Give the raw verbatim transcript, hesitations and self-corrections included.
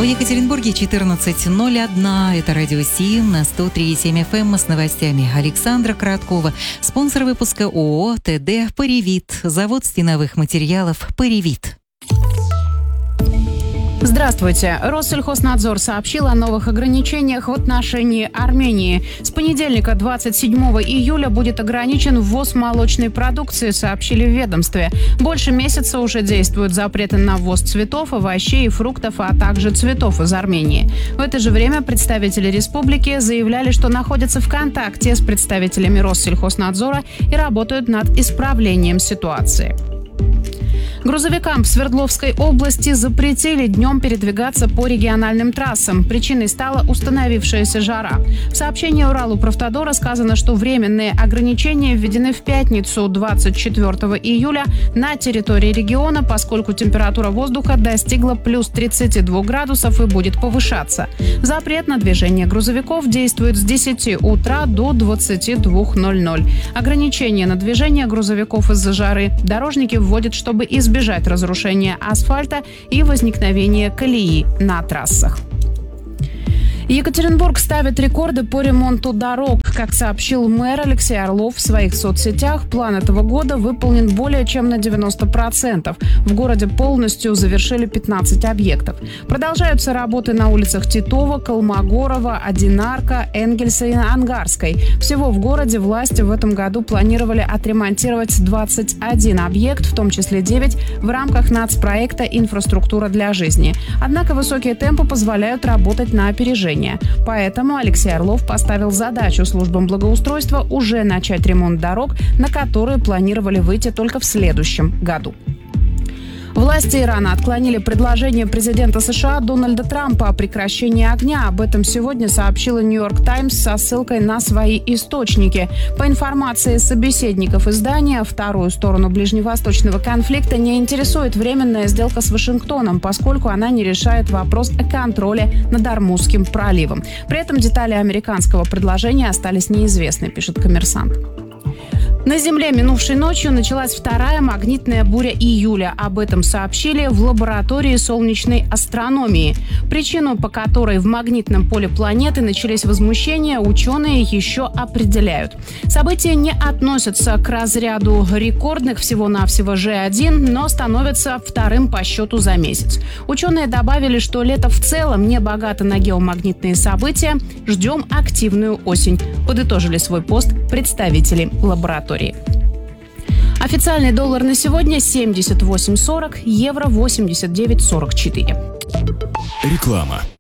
В Екатеринбурге четырнадцать ноль один. Это радио СИМ на сто три и семь эф эм с новостями Александра Короткова. Спонсор выпуска ООО ТД «Поревит». Завод стеновых материалов «Поревит». Здравствуйте. Россельхознадзор сообщил о новых ограничениях в отношении Армении. С понедельника, двадцать седьмого июля, будет ограничен ввоз молочной продукции, сообщили в ведомстве. Больше месяца уже действуют запреты на ввоз цветов, овощей и фруктов, а также цветов из Армении. В это же время представители республики заявляли, что находятся в контакте с представителями Россельхознадзора и работают над исправлением ситуации. Грузовикам в Свердловской области запретили днем передвигаться по региональным трассам. Причиной стала установившаяся жара. В сообщении Уралуправтодора сказано, что временные ограничения введены в пятницу, двадцать четвёртого июля, на территории региона, поскольку температура воздуха достигла плюс тридцати двух градусов и будет повышаться. Запрет на движение грузовиков действует с десяти утра до двадцати двух ноль-ноль. Ограничения на движение грузовиков из-за жары дорожники вводят, чтобы избежать избежать разрушения асфальта и возникновения колеи на трассах. Екатеринбург ставит рекорды по ремонту дорог. Как сообщил мэр Алексей Орлов в своих соцсетях, план этого года выполнен более чем на девяносто процентов. В городе полностью завершили пятнадцать объектов. Продолжаются работы на улицах Титова, Колмогорова, Одинарка, Энгельса и Ангарской. Всего в городе власти в этом году планировали отремонтировать двадцать один объект, в том числе девять в рамках нацпроекта «Инфраструктура для жизни». Однако высокие темпы позволяют работать на опережение. Поэтому Алексей Орлов поставил задачу службам благоустройства уже начать ремонт дорог, на которые планировали выйти только в следующем году. Власти Ирана отклонили предложение президента США Дональда Трампа о прекращении огня. Об этом сегодня сообщила «Нью-Йорк Таймс» со ссылкой на свои источники. По информации собеседников издания, вторую сторону ближневосточного конфликта не интересует временная сделка с Вашингтоном, поскольку она не решает вопрос о контроле над Ормузским проливом. При этом детали американского предложения остались неизвестны, пишет «Коммерсант». На Земле минувшей ночью началась вторая магнитная буря июля. Об этом сообщили в лаборатории солнечной астрономии. Причину, по которой в магнитном поле планеты начались возмущения, ученые еще определяют. События не относятся к разряду рекордных, всего-навсего Ж один, но становятся вторым по счету за месяц. Ученые добавили, что лето в целом не богато на геомагнитные события. Ждем активную осень. Подытожили свой пост представители лаборатории. Официальный доллар на сегодня семьдесят восемь сорок, евро восемьдесят девять сорок четыре. Реклама.